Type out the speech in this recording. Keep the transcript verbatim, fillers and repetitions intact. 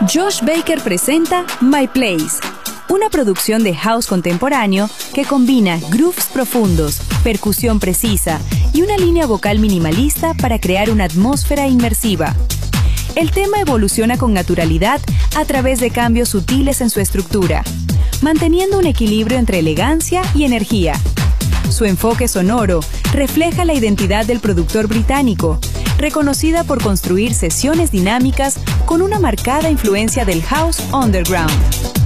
Josh Baker presenta My Place, una producción de house contemporáneo que combina grooves profundos, percusión precisa y una línea vocal minimalista para crear una atmósfera inmersiva. El tema evoluciona con naturalidad a través de cambios sutiles en su estructura, manteniendo un equilibrio entre elegancia y energía. Su enfoque sonoro refleja la identidad del productor británico, reconocida por construir sesiones dinámicas con una marcada influencia del house underground.